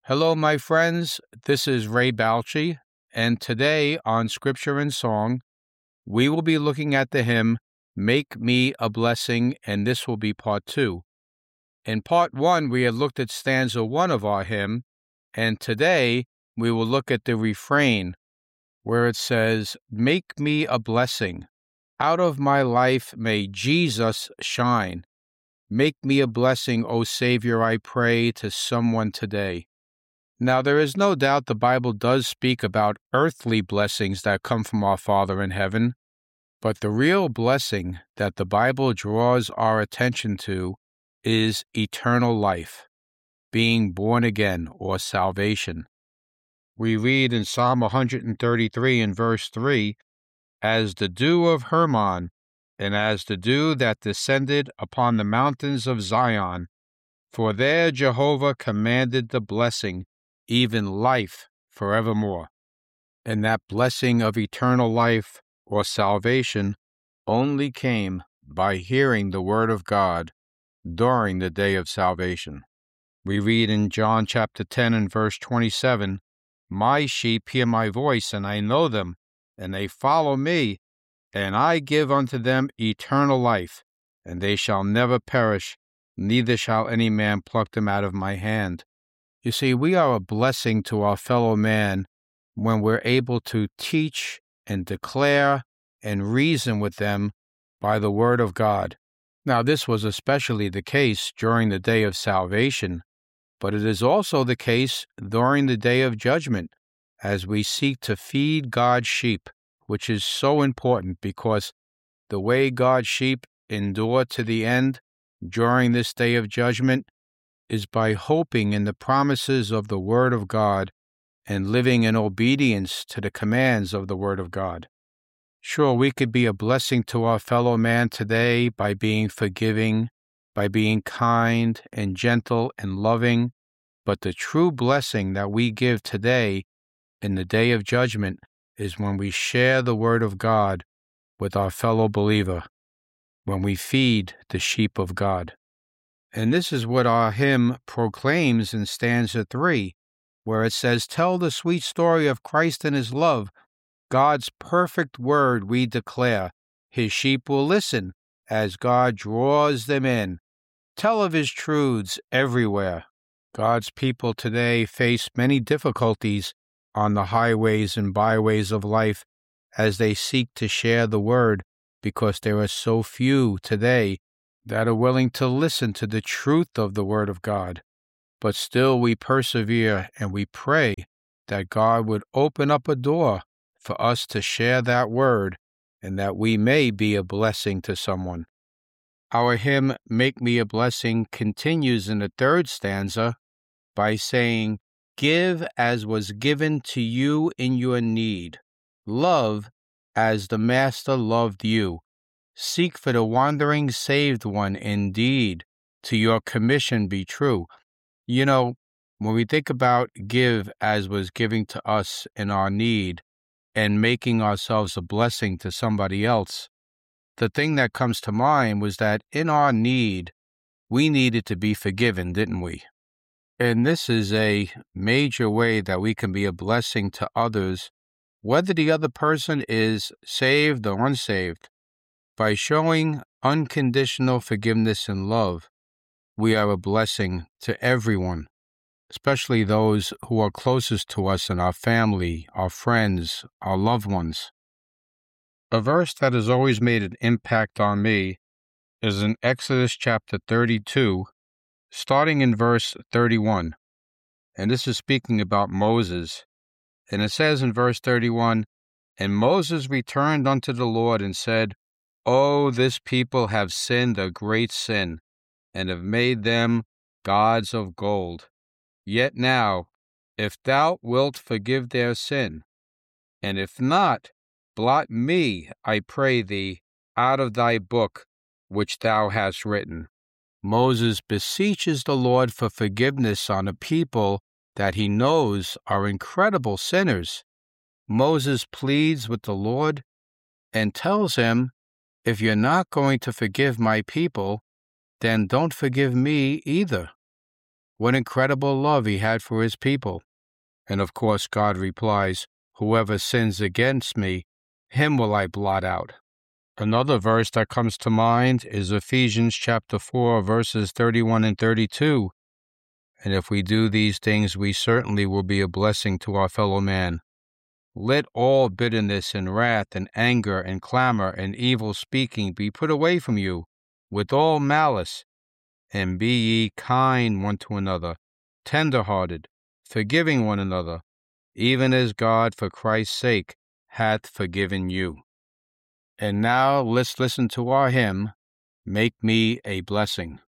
Hello, my friends. This is Ray Balchi, and today on Scripture and Song, we will be looking at the hymn, Make Me a Blessing, and this will be part 2. In part 1, we had looked at stanza 1 of our hymn, and today we will look at the refrain, where it says, Make me a blessing. Out of my life may Jesus shine. Make me a blessing, O Savior, I pray, to someone today. Now, there is no doubt the Bible does speak about earthly blessings that come from our Father in heaven, but the real blessing that the Bible draws our attention to is eternal life, being born again, or salvation. We read in Psalm 133 in verse 3, As the dew of Hermon, and as the dew that descended upon the mountains of Zion, for there Jehovah commanded the blessing, even life forevermore. And that blessing of eternal life or salvation only came by hearing the word of God during the day of salvation. We read in John chapter 10 and verse 27, My sheep hear my voice, and I know them, and they follow me, and I give unto them eternal life, and they shall never perish, neither shall any man pluck them out of my hand. You see, we are a blessing to our fellow man when we're able to teach and declare and reason with them by the word of God. Now, this was especially the case during the day of salvation, but it is also the case during the day of judgment as we seek to feed God's sheep, which is so important because the way God's sheep endure to the end during this day of judgment is by hoping in the promises of the Word of God and living in obedience to the commands of the Word of God. Sure, we could be a blessing to our fellow man today by being forgiving, by being kind and gentle and loving, but the true blessing that we give today in the day of judgment is when we share the Word of God with our fellow believer, when we feed the sheep of God. And this is what our hymn proclaims in stanza 3, where it says, Tell the sweet story of Christ and His love. God's perfect word we declare. His sheep will listen as God draws them in. Tell of His truths everywhere. God's people today face many difficulties on the highways and byways of life as they seek to share the word, because there are so few today that are willing to listen to the truth of the Word of God. But still we persevere and we pray that God would open up a door for us to share that Word and that we may be a blessing to someone. Our hymn, Make Me a Blessing, continues in the 3rd stanza by saying, Give as was given to you in your need. Love as the Master loved you. Seek for the wandering saved one indeed, to your commission be true. You know, when we think about give as was giving to us in our need and making ourselves a blessing to somebody else, the thing that comes to mind was that in our need, we needed to be forgiven, didn't we? And this is a major way that we can be a blessing to others, whether the other person is saved or unsaved. By showing unconditional forgiveness and love, we are a blessing to everyone, especially those who are closest to us in our family, our friends, our loved ones. A verse that has always made an impact on me is in Exodus chapter 32, starting in verse 31. And this is speaking about Moses. And it says in verse 31, And Moses returned unto the Lord and said, Oh, this people have sinned a great sin, and have made them gods of gold. Yet now, if thou wilt forgive their sin, and if not, blot me, I pray thee, out of thy book which thou hast written. Moses beseeches the Lord for forgiveness on a people that he knows are incredible sinners. Moses pleads with the Lord and tells him, if you're not going to forgive my people, then don't forgive me either. What incredible love he had for his people. And of course, God replies, "Whoever sins against me, him will I blot out." Another verse that comes to mind is Ephesians chapter 4, verses 31 and 32. And if we do these things, we certainly will be a blessing to our fellow man. Let all bitterness and wrath and anger and clamor and evil speaking be put away from you with all malice, and be ye kind one to another, tender-hearted, forgiving one another, even as God for Christ's sake hath forgiven you. And now let's listen to our hymn, Make Me a Blessing.